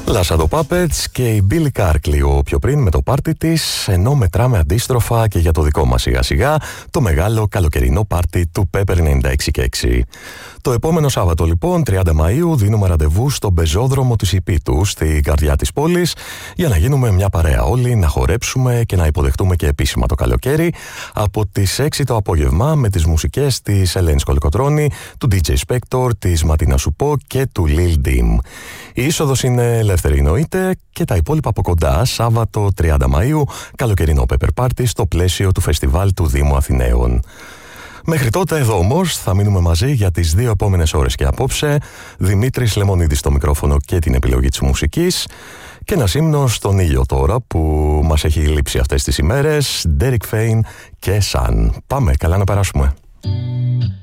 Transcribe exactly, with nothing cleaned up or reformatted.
Shadow Puppets και η Billy Carr λίγο πιο πριν με το πάρτι της, ενώ μετράμε αντίστροφα και για το δικό μας σιγά σιγά το μεγάλο καλοκαιρινό πάρτι του Pepper ενενήντα έξι και έξι. Το επόμενο Σάββατο λοιπόν, τριάντα Μαΐου, δίνουμε ραντεβού στον πεζόδρομο της Ιππίτου, στην καρδιά της πόλης, για να γίνουμε μια παρέα όλοι, να χορέψουμε και να υποδεχτούμε και επίσημα το καλοκαίρι από τις έξι το απόγευμα με τις μουσικές της Ελένης Κολοκοτρώνη, του ντι τζέι Spector, της Ματίνα Σουπό και του Lil Dim. Η είσοδος είναι ελεύθερη εννοείται και τα υπόλοιπα από κοντά, Σάββατο τριάντα Μαΐου, καλοκαιρινό Pepper Party στο πλαίσιο του φεστιβάλ του Δήμου Αθηναίων. Μέχρι τότε εδώ όμως θα μείνουμε μαζί για τις δύο επόμενες ώρες και απόψε. Δημήτρης Λεμονίδης στο μικρόφωνο και την επιλογή της μουσικής. Και ένας ύμνος στον ήλιο τώρα που μας έχει λείψει αυτές τις ημέρες. Derek Fain και Sun. Πάμε, καλά να περάσουμε.